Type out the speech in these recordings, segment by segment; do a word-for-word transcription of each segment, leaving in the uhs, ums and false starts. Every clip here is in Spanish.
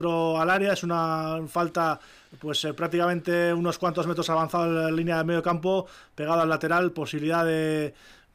al área, es una falta pues eh, prácticamente unos cuantos metros avanzado en la línea de medio campo, pegado al lateral, posibilidad de,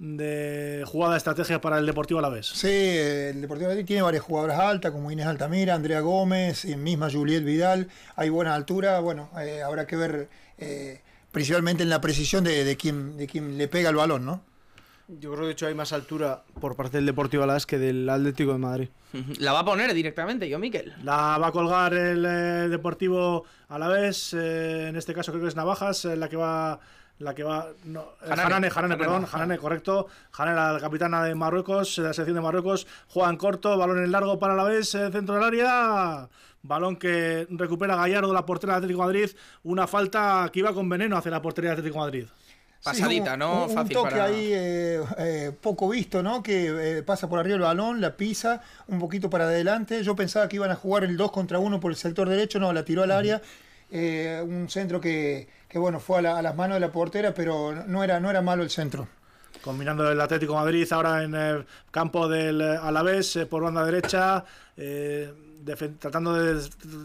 de jugada de estrategia para el Deportivo Alavés. Sí, el Deportivo Alavés tiene varias jugadoras altas, como Inés Altamira, Andrea Gómez, y misma Juliet Vidal, hay buena altura, bueno, eh, habrá que ver eh, principalmente en la precisión de, de, quién, de quién le pega el balón, ¿no? Yo creo que de hecho hay más altura por parte del Deportivo Alavés que del Atlético de Madrid. La va a poner directamente, yo, Miquel. La va a colgar el eh, Deportivo Alavés, eh, en este caso creo que es Navajas, eh, la que va... La que va. No, Hanane, Hanane, perdón, Hanane, correcto. Hanane, la capitana de Marruecos, de la selección de Marruecos. Juega en corto, balón en largo para Alavés, eh, centro del área. Balón que recupera Gallardo, la portera de Atlético de Madrid. Una falta que iba con veneno hacia la portería de Atlético de Madrid. Pasadita, sí, ¿no? Un, Fácil un toque para... ahí eh, eh, poco visto, ¿no? Que eh, pasa por arriba el balón, la pisa un poquito para adelante. Yo pensaba que iban a jugar el dos contra uno por el sector derecho, no, la tiró al área. Eh, un centro que, que bueno, fue a, la, a las manos de la portera, pero no era, no era malo el centro. Combinando el Atlético de Madrid ahora en el campo del Alavés, eh, por banda derecha, eh, tratando de...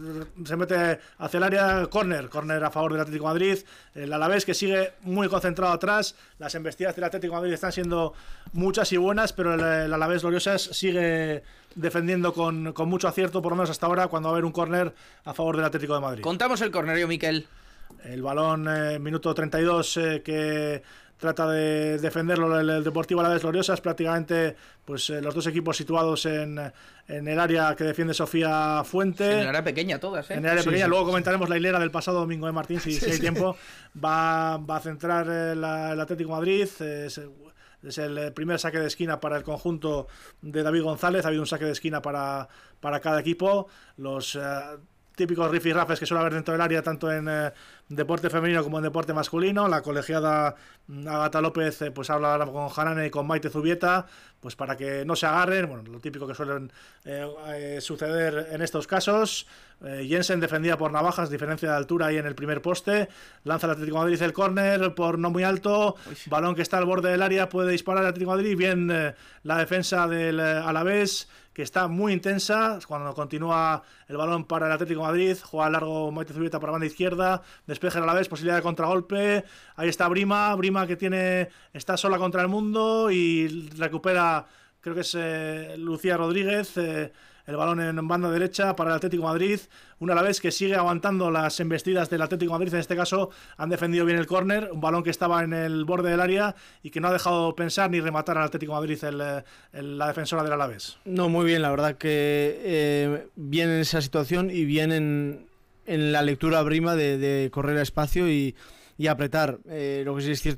se mete hacia el área, córner, córner a favor del Atlético de Madrid, el Alavés que sigue muy concentrado atrás, las embestidas del Atlético de Madrid están siendo muchas y buenas, pero el, el Alavés Gloriosas sigue defendiendo con, con mucho acierto, por lo menos hasta ahora, cuando va a haber un córner a favor del Atlético de Madrid. Contamos el córner, yo, Miquel. El balón, eh, minuto treinta y dos, eh, que trata de defenderlo el, el Deportivo Alavés Gloriosas, prácticamente pues eh, los dos equipos situados en, en el área que defiende Sofía Fuente. En el área pequeña todas, ¿eh? En el área sí, pequeña, sí, luego sí, comentaremos la hilera del pasado domingo de Martín, si, sí, si hay sí. tiempo. Va, va a centrar eh, la, el Atlético de Madrid, eh, es, es el primer saque de esquina para el conjunto de David González, ha habido un saque de esquina para, para cada equipo. Los... Eh, típicos rifirrafes que suele haber dentro del área, tanto en eh, deporte femenino como en deporte masculino. La colegiada Agata López eh, pues habla con Hanane y con Maite Zubieta, pues para que no se agarren, bueno, lo típico que suelen eh, eh, suceder en estos casos. eh, Jensen defendida por Navajas, diferencia de altura ahí en el primer poste, lanza el Atlético de Madrid el córner por no muy alto, Uy. balón que está al borde del área, puede disparar el Atlético de Madrid, bien eh, la defensa del eh, Alavés, que está muy intensa, cuando continúa el balón para el Atlético de Madrid, juega largo Maite Zubieta para banda izquierda, despeje a la vez, posibilidad de contragolpe, ahí está Brima, Brima que tiene está sola contra el mundo y recupera, creo que es eh, Lucía Rodríguez, eh, el balón en banda derecha para el Atlético de Madrid, una a la vez que sigue aguantando las embestidas del Atlético de Madrid. En este caso han defendido bien el córner, un balón que estaba en el borde del área y que no ha dejado pensar ni rematar al Atlético de Madrid el, el, la defensora del Alavés. No, muy bien, la verdad que eh, bien en esa situación y bien en, en la lectura Brima de, de correr a espacio y, y apretar. Eh, lo que sí es cierto